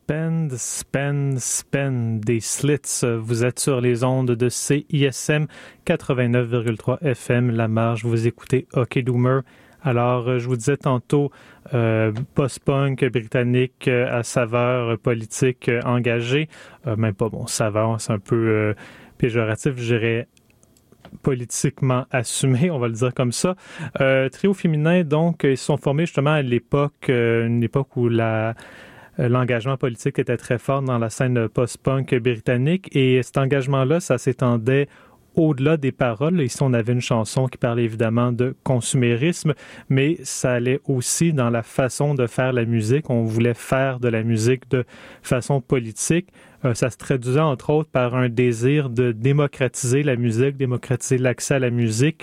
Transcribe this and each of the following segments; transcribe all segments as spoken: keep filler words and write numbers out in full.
Spend, Spend, Spend des Slits. Vous êtes sur les ondes de C I S M quatre-vingt-neuf virgule trois F M, La Marge. Vous écoutez Hockey Doomer. Alors, je vous disais tantôt, euh, post-punk britannique euh, à saveur politique euh, engagée. Euh, même pas bon, saveur, c'est un peu euh, péjoratif, je dirais politiquement assumé, on va le dire comme ça. Euh, trio féminin, donc, ils se sont formés justement à l'époque, euh, une époque où la... l'engagement politique était très fort dans la scène post-punk britannique et cet engagement-là, ça s'étendait au-delà des paroles. Ici, on avait une chanson qui parlait évidemment de consumérisme, mais ça allait aussi dans la façon de faire la musique. On voulait faire de la musique de façon politique. Euh, ça se traduisait entre autres par un désir de démocratiser la musique, démocratiser l'accès à la musique.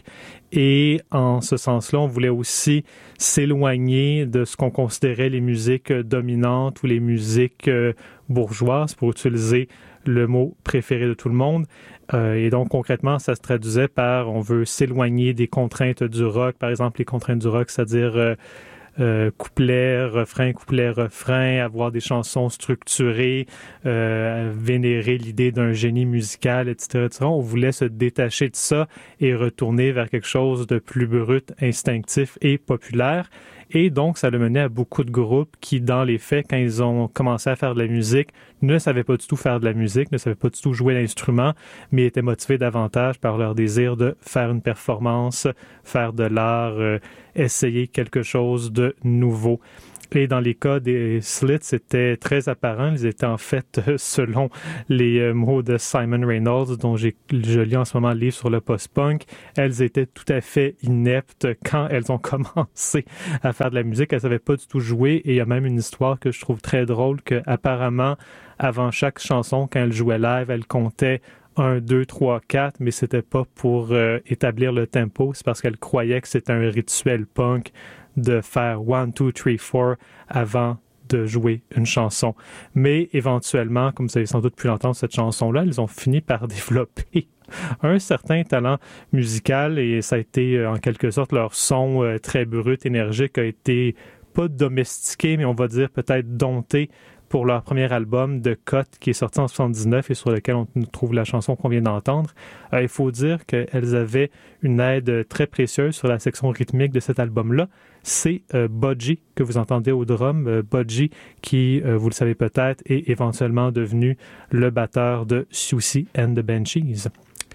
Et en ce sens-là, on voulait aussi s'éloigner de ce qu'on considérait les musiques dominantes ou les musiques euh, bourgeoises, pour utiliser le mot préféré de tout le monde. Euh, et donc, concrètement, ça se traduisait par on veut s'éloigner des contraintes du rock. Par exemple, les contraintes du rock, c'est-à-dire euh, euh, couplet, refrain, couplet, refrain, avoir des chansons structurées, euh, vénérer l'idée d'un génie musical, et cetera, et cetera. On voulait se détacher de ça et retourner vers quelque chose de plus brut, instinctif et populaire. Et donc, ça le menait à beaucoup de groupes qui, dans les faits, quand ils ont commencé à faire de la musique, ne savaient pas du tout faire de la musique, ne savaient pas du tout jouer l'instrument, mais étaient motivés davantage par leur désir de faire une performance, faire de l'art, euh, essayer quelque chose de nouveau. Et dans les cas des Slits, c'était très apparent. Ils étaient en fait, selon les mots de Simon Reynolds, dont j'ai, je lis en ce moment le livre sur le post-punk, elles étaient tout à fait ineptes quand elles ont commencé à faire de la musique. Elles ne savaient pas du tout jouer. Et il y a même une histoire que je trouve très drôle, qu'apparemment, avant chaque chanson, quand elles jouaient live, elles comptaient un, deux, trois, quatre, mais c'était pas pour euh, établir le tempo. C'est parce qu'elles croyaient que c'était un rituel punk de faire one, two, three, four avant de jouer une chanson. Mais éventuellement, comme vous avez sans doute pu l'entendre, cette chanson-là, ils ont fini par développer un certain talent musical et ça a été en quelque sorte leur son euh, très brut, énergique, a été pas domestiqué, mais on va dire peut-être dompté pour leur premier album de Cut qui est sorti en soixante-dix-neuf et sur lequel on trouve la chanson qu'on vient d'entendre. Euh, il faut dire qu'elles avaient une aide très précieuse sur la section rythmique de cet album-là. C'est euh, Budgie que vous entendez au drum. Euh, Budgie qui, euh, vous le savez peut-être, est éventuellement devenu le batteur de Siouxsie and the Banshees.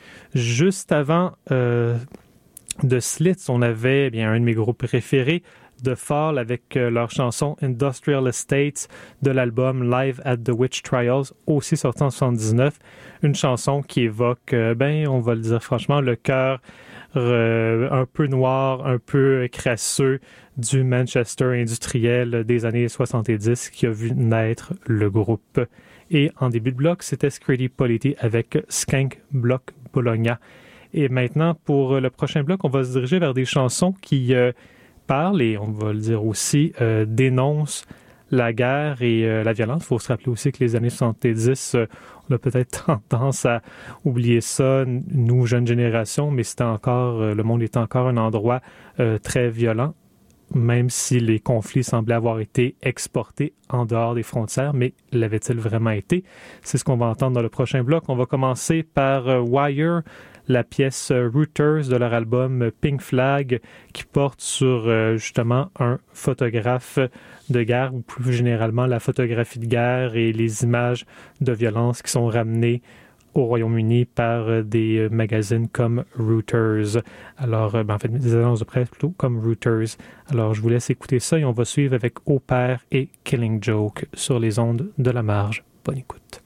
Juste avant euh, de Slits, on avait eh bien un de mes groupes préférés, The Fall, avec euh, leur chanson Industrial Estates de l'album Live at the Witch Trials, aussi sorti en soixante-dix-neuf. Une chanson qui évoque, euh, ben, on va le dire franchement, le cœur euh, un peu noir, un peu crasseux du Manchester industriel des années soixante-dix qui a vu naître le groupe. Et en début de bloc, c'était Scritti Politti avec Skank Block Bologna. Et maintenant, pour le prochain bloc, on va se diriger vers des chansons qui euh, parlent et, on va le dire aussi, euh, dénoncent la guerre et euh, la violence. Il faut se rappeler aussi que les années soixante-dix, euh, on a peut-être tendance à oublier ça, nous, jeunes générations, mais c'était encore, euh, le monde était encore un endroit euh, très violent, même si les conflits semblaient avoir été exportés en dehors des frontières, mais l'avaient-ils vraiment été? C'est ce qu'on va entendre dans le prochain bloc. On va commencer par euh, Wire, la pièce euh, Rooters de leur album Pink Flag, qui porte sur euh, justement un photographe de guerre, ou plus généralement la photographie de guerre et les images de violence qui sont ramenées au Royaume-Uni par des magazines comme Reuters. Alors, ben, en fait, des annonces de presse plutôt comme Reuters. Alors, je vous laisse écouter ça et on va suivre avec Au Père et Killing Joke sur les ondes de La Marge. Bonne écoute.